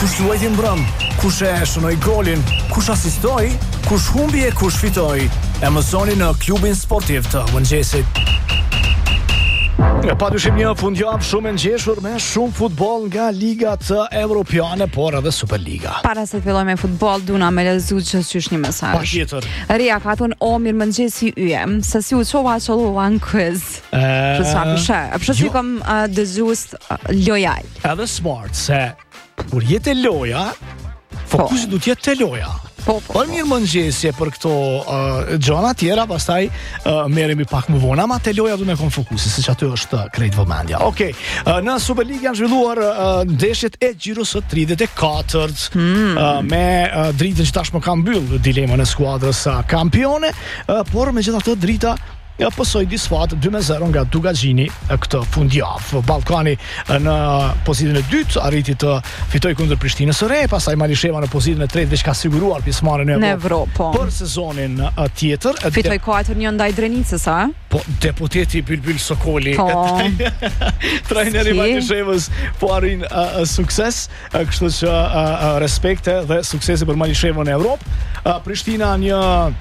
kush luajti mbrëm, kush e shënoi golin, kush asistoi, kush humbi e kush fitoi. Emocioni në klubin sportiv të mëngjesit. Padyshim një fundjavë shumë e ngjeshur me shumë futboll nga ligat evropiane, por edhe Superliga. Para se të filloj me futboll, duna me lexu që qysh një mesazh. Patjetër. Ria ka thonë o mirëmëngjesi yje, se si u çova çolluva në quiz. Për sa përshë. Përshë si kom dëgjues lojal. Edhe smart, se kur jetë loja, fokusi du t'jetë te loja. Por mirë mëngjesi për këto gjona tjera, pastaj merremi pak më vonë, ama te loja du me kon fokusi, siç aty është krejt vëmendja. Okej, në Superligë janë zhvilluar ndeshjet e Girosë së 34-t me dritën që tashmë ka mbyll dilemën e skuadrës kampione, por megjithatë drita pësoj disfat 2-0 nga Dugagjini këtë fundjavë. Ballkani në pozitën e dytë arriti të fitoj kundër Prishtinës së Re, pastaj Malisheva në pozitën e tretë veç ka siguruar pjesëmarrjen në Evropë për sezonin tjetër. Fitoj 4-1 ndaj Drenicës, a? Po deputeti Bylbyl Sokoli, trajneri Malishevës, po arrin sukses, kështu që respekte dhe suksese për Malishevën në Evropë. Prishtina një